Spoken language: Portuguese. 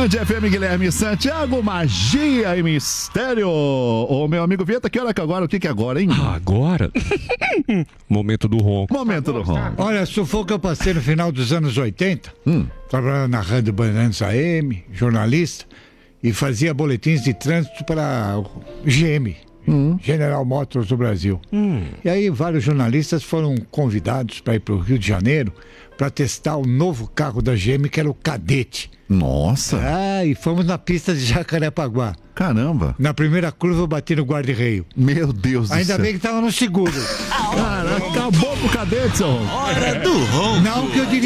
Band FM, Guilherme Santiago, magia e mistério. Ô, meu amigo Vieta, que hora que agora? O que é agora, hein? Agora? Momento do ronco. Momento do ronco. Olha, sufoco que eu passei no final dos anos 80, trabalhando na Rádio Bandeirantes AM, jornalista, e fazia boletins de trânsito para o GM, General Motors do Brasil. E aí vários jornalistas foram convidados para ir para o Rio de Janeiro para testar o novo carro da GM, que era o Cadete. Nossa. E fomos na pista de Jacarepaguá. Caramba. Na primeira curva eu bati no guarda-reio. Meu Deus do céu. Ainda bem que tava no seguro. Cara, acabou com o Cadete, seu Ronco. Hora do ronco. Não que eu diria.